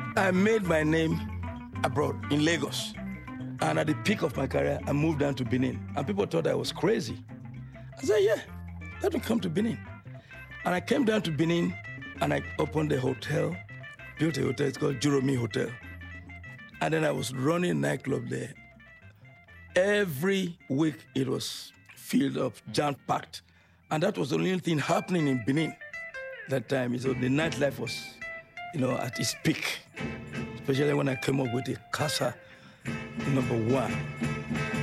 I made my name abroad in Lagos. And at the peak of my career, I moved down to Benin. And people thought I was crazy. I said, yeah, let me come to Benin. And I came down to Benin and I opened a hotel, built a hotel, it's called Juromi Hotel. And then I was running a nightclub there. Every week it was filled up, jam-packed. And that was the only thing happening in Benin that time. So the nightlife was, at its peak. Especially when I came up with a Casa #1.